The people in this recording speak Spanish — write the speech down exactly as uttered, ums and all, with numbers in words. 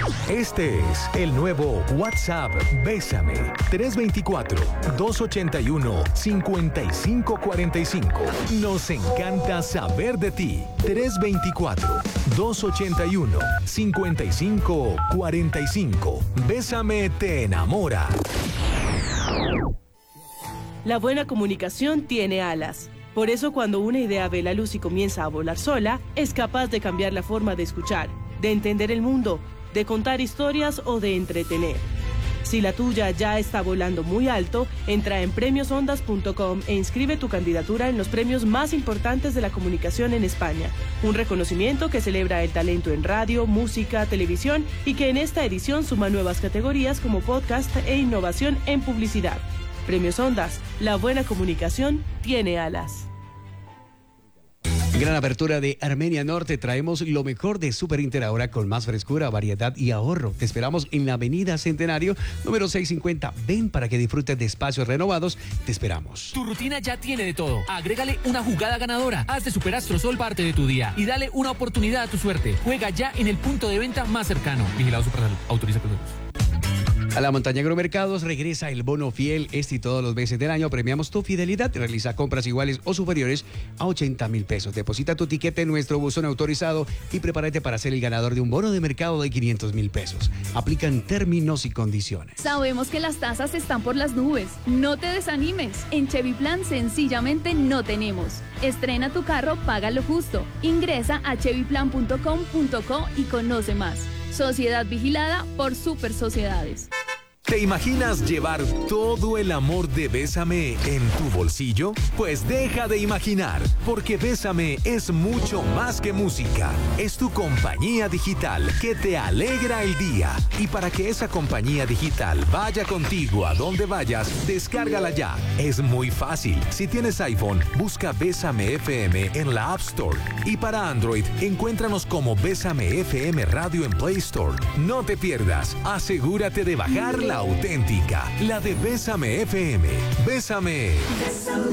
Este es el nuevo WhatsApp Bésame. tres dos cuatro, dos ocho uno, cinco cinco cuatro cinco. Nos encanta saber de ti. tres dos cuatro, dos ocho uno, cinco cinco cuatro cinco. Bésame te enamora. La buena comunicación tiene alas. Por eso, cuando una idea ve la luz y comienza a volar sola, es capaz de cambiar la forma de escuchar, de entender el mundo, de contar historias o de entretener. Si la tuya ya está volando muy alto, entra en premios ondas punto com e inscribe tu candidatura en los premios más importantes de la comunicación en España. Un reconocimiento que celebra el talento en radio, música, televisión y que en esta edición suma nuevas categorías como podcast e innovación en publicidad. Premios Ondas, la buena comunicación tiene alas. Gran apertura de Armenia Norte. Traemos lo mejor de Super Inter ahora con más frescura, variedad y ahorro. Te esperamos en la avenida Centenario, número seiscientos cincuenta. Ven para que disfrutes de espacios renovados. Te esperamos. Tu rutina ya tiene de todo. Agrégale una jugada ganadora. Haz de Superastrosol parte de tu día y dale una oportunidad a tu suerte. Juega ya en el punto de venta más cercano. Vigilado Supersalud. Autoriza productos. A la Montaña Agromercados regresa el bono fiel. Este y todos los meses del año premiamos tu fidelidad. Realiza compras iguales o superiores a ochenta mil pesos. Deposita tu tiquete en nuestro buzón autorizado y prepárate para ser el ganador de un bono de mercado de quinientos mil pesos. Aplican términos y condiciones. Sabemos que las tasas están por las nubes. No te desanimes. En Chevy Plan sencillamente no tenemos. Estrena tu carro, paga lo justo. Ingresa a chevy plan punto com punto co y conoce más. Sociedad vigilada por Super Sociedades. ¿Te imaginas llevar todo el amor de Bésame en tu bolsillo? Pues deja de imaginar, porque Bésame es mucho más que música. Es tu compañía digital que te alegra el día. Y para que esa compañía digital vaya contigo a donde vayas, descárgala ya. Es muy fácil. Si tienes iPhone, busca Bésame F M en la App Store. Y para Android, encuéntranos como Bésame F M Radio en Play Store. No te pierdas. Asegúrate de bajar la auténtica, la de Bésame F M. Bésame.